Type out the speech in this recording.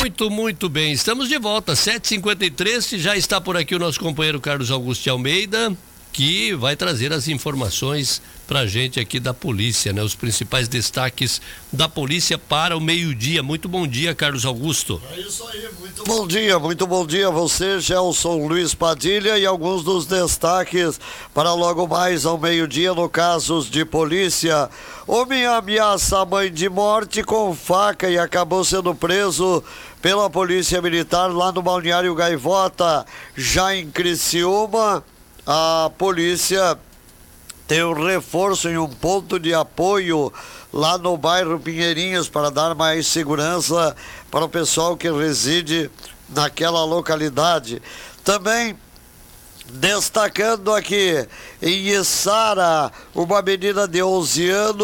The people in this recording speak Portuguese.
Muito bem. Estamos de volta, 7h53. Já está por aqui o nosso companheiro Carlos Augusto de Almeida, que vai trazer as informações pra gente aqui da polícia, né? Os principais destaques da polícia para o meio-dia. Muito bom dia, Carlos Augusto. É isso aí, muito bom dia a você, Gelson Luiz Padilha, e alguns dos destaques para logo mais ao meio-dia no casos de polícia. Homem ameaça a mãe de morte com faca e acabou sendo preso pela polícia militar lá no Balneário Gaivota. Já em Criciúma, a polícia tem um reforço em um ponto de apoio lá no bairro Pinheirinhos para dar mais segurança para o pessoal que reside naquela localidade. Também destacando aqui em Içara, uma menina de 11 anos